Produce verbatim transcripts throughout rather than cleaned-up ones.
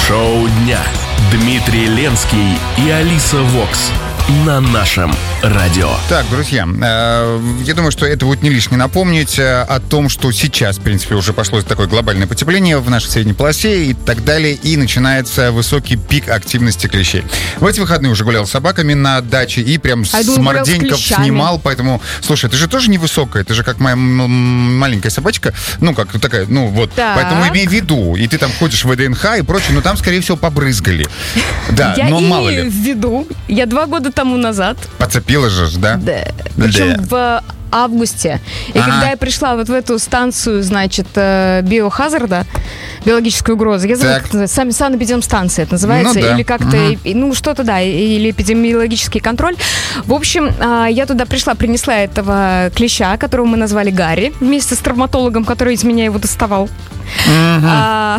Шоу дня. Дмитрий Ленский и Алиса Вокс на нашем радио. Так, друзья, э, я думаю, что это будет не лишне напомнить э, о том, что сейчас, в принципе, уже пошло такое глобальное потепление в нашей средней полосе и так далее, и начинается высокий пик активности клещей. В эти выходные уже гулял с собаками на даче и прям а с думаю, морденьков с снимал, поэтому, слушай, ты же тоже невысокая, ты же как моя м- маленькая собачка, ну, как такая, ну, вот, так. Поэтому имей в виду, и ты там ходишь в ВДНХ и прочее, но там, скорее всего, побрызгали. Да, я но мало имею ли. в виду, я два года тому назад... Подцепила же, да? Да. Причем Да. в августе. И Ага. когда я пришла вот в эту станцию, значит, э, биохазарда, биологической угрозы, я забыла, Так. как это называется, сами санэпидемстанция это называется, Ну да. или как-то, Мгм. и- ну что-то, да, или эпидемиологический контроль. В общем, а, я туда пришла, принесла этого клеща, которого мы назвали Гарри, вместе с травматологом, который из меня его доставал. А,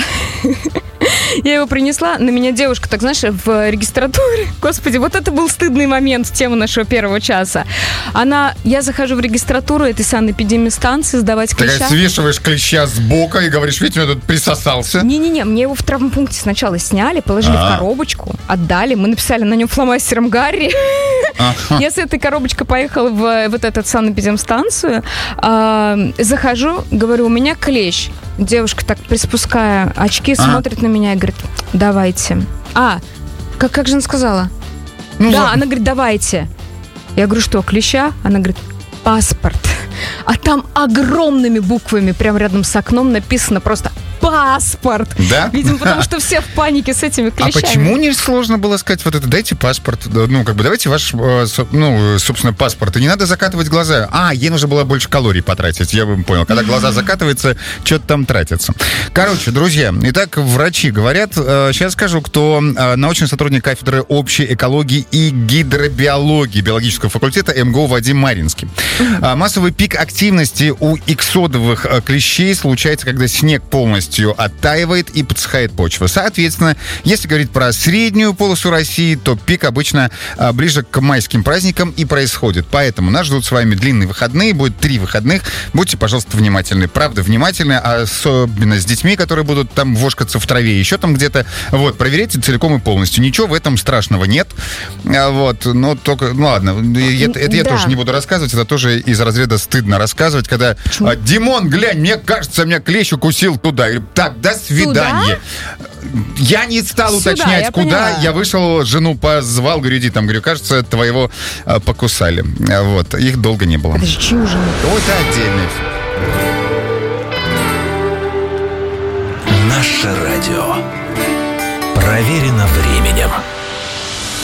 Я его принесла, на меня девушка, так знаешь, в регистратуре. Господи, вот это был стыдный момент в тему нашего первого часа. Она, я захожу в регистратуру этой санэпидемстанции сдавать Ты клеща. свешиваешь клеща с бока и говоришь, видите, у меня тут присосался. Не-не-не, мне его в травмпункте сначала сняли, положили А. в коробочку, отдали. Мы написали на нем фломастером Гарри. Ага. Я с этой коробочкой поехала в вот эту санэпидемстанцию. А, захожу, говорю, у меня клещ. Девушка, так приспуская очки, Ага. смотрит на меня и говорит, давайте. А, как, как же она сказала? Ну, да, ладно. она говорит, давайте. Я говорю, что, клеща? Она говорит, паспорт. А там огромными буквами, прямо рядом с окном написано просто паспорт. Да? Видимо, потому что все в панике с этими А клещами. почему не сложно было сказать вот это, дайте паспорт, да, ну, как бы, давайте ваш, э, со- ну, собственно, паспорт, и не надо закатывать глаза. А, ей нужно было больше калорий потратить, я бы понял. Когда глаза закатываются, что-то там тратится. Короче, друзья, итак, врачи говорят, э, сейчас скажу, кто э, научный сотрудник кафедры общей экологии и гидробиологии биологического факультета МГУ Вадим Маринский. А, массовый пик активности у иксодовых э, клещей случается, когда снег полностью оттаивает и подсыхает почва. Соответственно, если говорить про среднюю полосу России, то пик обычно а, ближе к майским праздникам и происходит. Поэтому нас ждут с вами длинные выходные, будет три выходных. Будьте, пожалуйста, внимательны. Правда, внимательны, особенно с детьми, которые будут там вошкаться в траве, еще там где-то. Вот, проверяйте целиком и полностью. Ничего в этом страшного нет. А, вот, но только, ну ладно, это, это я Да. тоже не буду рассказывать, это тоже из разряда стыдно рассказывать, когда а, Димон, глянь, мне кажется, меня клещ укусил туда. Я говорю, так, до свидания. Я не стал Сюда, уточнять, я куда. поняла. Я вышел, жену позвал, говорю, иди там, говорю, кажется, твоего а, покусали. А, Вот, их долго не было. Подожди, чью жену? Ой, это отдельно. Наше радио. Проверено временем.